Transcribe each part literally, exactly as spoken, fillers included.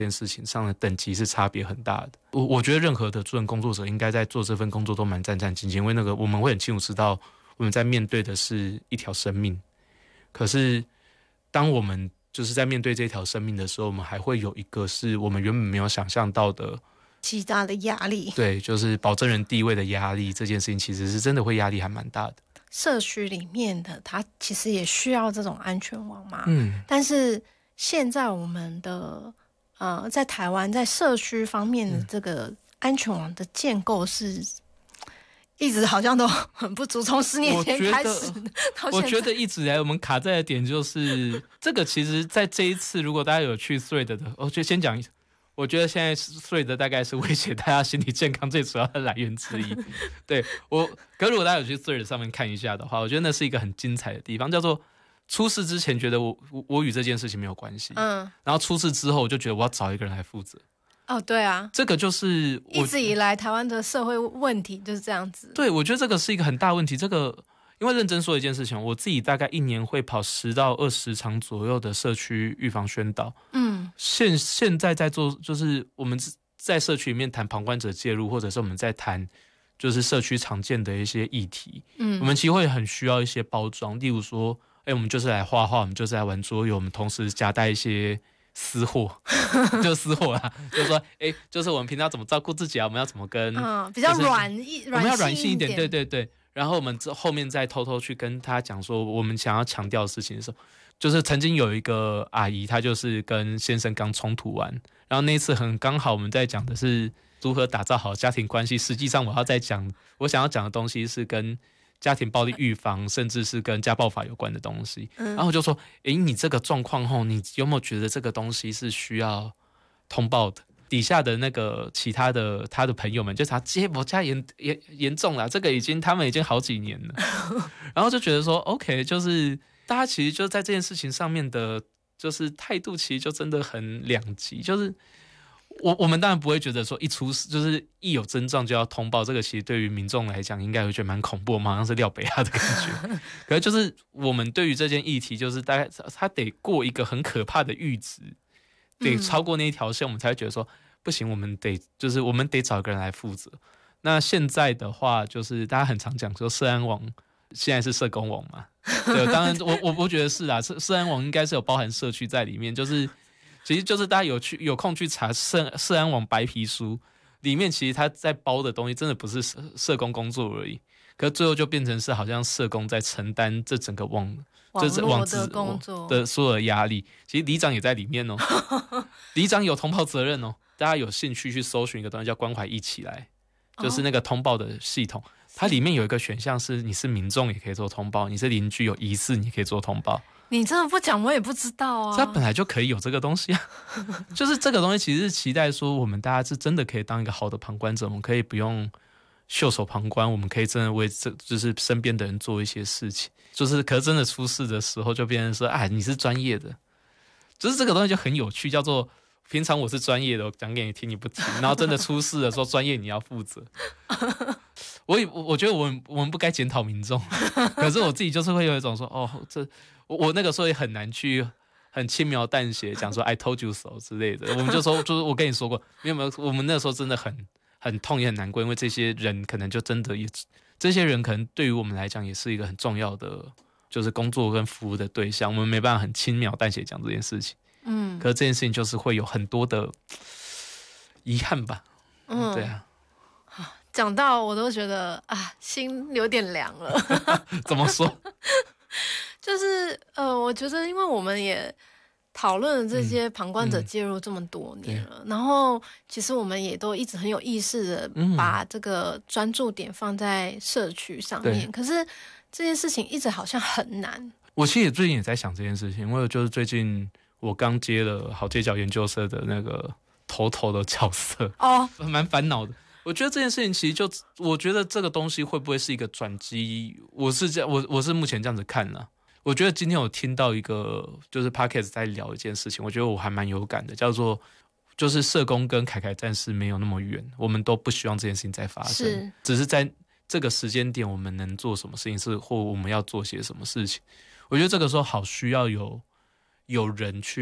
这件事情上的等级是差别很大的。我我觉得任何的助人工作者应该在做这份工作都蛮战战兢兢，因为那个我们会很清楚知道我们在面对的是一条生命，可是当我们就是在面对这条生命的时候，我们还会有一个是我们原本没有想象到的极大的压力。 对，就是保证人地位的压力，这件事情其实是真的会压力还蛮大的。 社区里面的他其实也需要这种安全网嘛， 嗯， 但是现在我们的呃，在台湾在社区方面的这个安全网的建构是一直好像都很不足，从十年前开始到现在。 我觉得一直以来我们卡在的点就是这个，其实在这一次如果大家有去 Thread 的，我就先讲，我觉得现在 Thread 大概是威胁大家心理健康最主要的来源之一。对，我可如果大家有去 Thread 上面看一下的话，我觉得那是一个很精彩的地方，叫做出事之前觉得我我与这件事情没有关系，嗯，然后出事之后我就觉得我要找一个人来负责。 哦，对啊， 这个就是一直以来台湾的社会问题就是这样子。 对，我觉得这个是一个很大问题。这个因为认真说一件事情，我自己大概一年会跑十到二十场左右的社区预防宣导。嗯，现现在在做，就是我们在社区里面谈旁观者介入，或者是我们在谈就是社区常见的一些议题。嗯，我们其实会很需要一些包装，例如说，哎，我们就是来画画，我们就是来玩桌游，我们同时夹带一些私货，就私货啦，就是说，哎，就是我们平常怎么照顾自己啊，我们要怎么跟， 嗯，比较软一， 我们要软性一点，对对对。然后我们后面再偷偷去跟他讲说，我们想要强调的事情的时候，就是曾经有一个阿姨，她就是跟先生刚冲突完，然后那一次很刚好我们在讲的是如何打造好家庭关系，实际上我要在讲，我想要讲的东西是跟家庭暴力预防，甚至是跟家暴法有关的东西。然后我就说，诶，你这个状况后，你有没有觉得这个东西是需要通报的？底下的那个其他的他的朋友们就查接我家严严严重了，这个已经他们已经好几年了，然后就觉得说 OK， 就是大家其实就在这件事情上面的，就是态度其实就真的很两极，就是我我们当然不会觉得说一出事就是一有症状就要通报，这个其实对于民众来讲应该会觉得蛮恐怖，好像是廖北亚的感觉。可是就是我们对于这件议题，就是大概他得过一个很可怕的阈值。得超过那一条线，我们才会觉得说不行，我们得就是我们得找一个人来负责。那现在的话，就是大家很常讲说社安网现在是社工网嘛，对，当然我我我觉得是啊，社社安网应该是有包含社区在里面，就是其实就是大家有去有空去查社社安网白皮书里面，其实他在包的东西真的不是社社工工作而已，可是最后就变成是好像社工在承担这整个网。 就是网的工作的所有的压力，其实里长也在里面哦。里长有通报责任哦。大家有兴趣去搜寻一个东西叫关怀一起来，就是那个通报的系统，它里面有一个选项是你是民众也可以做通报，你是邻居有疑似你可以做通报。 你真的不讲我也不知道啊。 它本来就可以有这个东西啊，就是这个东西其实是期待说我们大家是真的可以当一个好的旁观者，我们可以不用袖手旁观，我们可以真的为这就是身边的人做一些事情。就是可是真的出事的时候就变成说啊你是专业的，就是这个东西就很有趣，叫做平常我是专业的，我讲给你听你不听，然后真的出事的时候专业你要负责。我也我觉得我们我们不该检讨民众，可是我自己就是会有一种说哦这我我那个时候也很难去很轻描淡写讲说 I told you so 之类的，我们就说就是我跟你说过，因为我们那时候真的很很痛也很难过，因为这些人可能就真的也这些人可能对于我们来讲也是一个很重要的就是工作跟服务的对象，我们没办法很轻描淡写讲这件事情。嗯，可是这件事情就是会有很多的遗憾吧。嗯，对啊。 讲到我都觉得啊，心有点凉了。 怎么说？ 就是呃，我觉得因为我们也讨论了这些旁观者介入这么多年了，嗯嗯、然后其实我们也都一直很有意识的把这个专注点放在社区上面，可是这件事情一直好像很难。 我其实最近也在想这件事情，因为就是最近我刚接了好街角研究社的那个头头的角色，哦，蛮烦恼的。我觉得这件事情其实就，我觉得这个东西会不会是一个转机？我是这样，我我是目前这样子看啦。我觉得今天有听到一个就是 Podcast 在聊一件事情，我觉得我还蛮有感的，叫做就是社工跟凯凯战士没有那么远，我们都不希望这件事情再发生，是只是在这个时间点我们能做什么事情是或我们要做些什么事情。我觉得这个时候好需要有有人去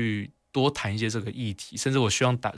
多谈一些这个议题，甚至我希望打